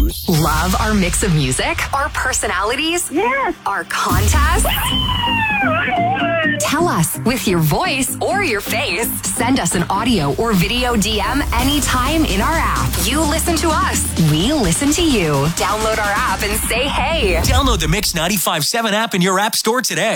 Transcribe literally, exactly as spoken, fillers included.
news. Love our mix of music, our personalities, Yes. our contests. Tell us with your voice or your face. Send us an audio or video D M anytime in our app. You listen to us. We listen to you. Download our app and say hey. Download the Mix ninety-five point seven app in your app store today.